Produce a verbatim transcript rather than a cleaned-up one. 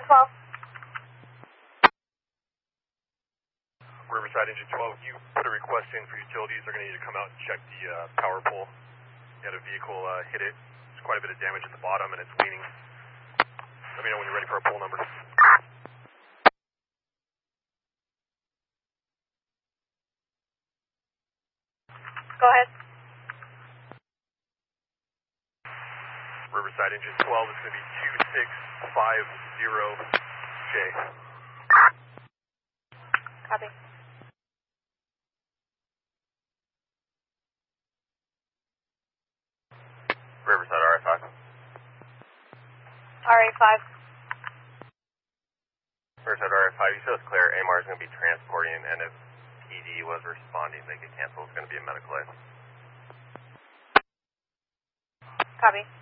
twelve. Riverside Engine twelve, you put a request in for utilities. They're going to need to come out and check the uh, power pole. You had a vehicle uh, hit it. There's quite a bit of damage at the bottom and it's leaning. Let me know when you're ready for a pole number. Go ahead. Riverside Engine twelve is going to be two six five zero J. Copy. Riverside R A five. R A five. Riverside R A five, you said it's clear. A M R is going to be transporting, and if P D was responding, they could cancel. It's going to be a medical aid. Copy.